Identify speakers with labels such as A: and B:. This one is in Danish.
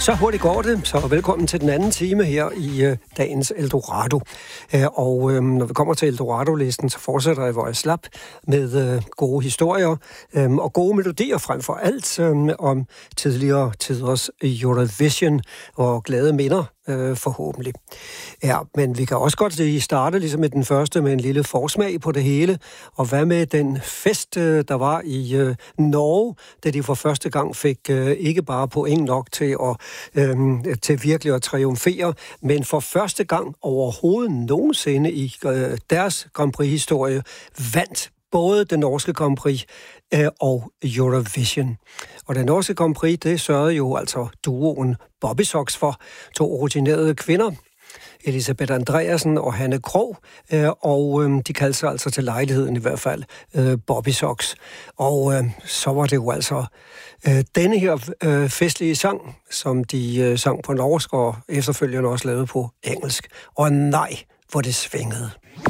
A: Så hurtigt går det, så velkommen til den anden time her i dagens Eldorado. Og når vi kommer til Eldorado-listen, så fortsætter jeg, hvor jeg slap, med gode historier og gode melodier frem for alt om tidligere tiders Eurovision og glade minder forhåbentlig. Ja, men vi kan også godt starte ligesom med den første med en lille forsmag på det hele. Og hvad med den fest, der var i Norge, da de for første gang fik ikke bare point nok til virkelig at triumfere, men for første gang overhovedet nogensinde i deres Grand Prix-historie vandt både den norske Grand Prix og Eurovision. Og den norske Grand Prix, det sørgede jo altså duoen Bobbysocks for, to rutinerede kvinder, Elisabeth Andreasen og Hanne Krogh, og de kaldte sig altså til lejligheden i hvert fald Bobbysocks. Og så var det jo altså denne her festlige sang, som de sang på norsk og efterfølgende også lavede på engelsk. Og nej, hvor det svingede.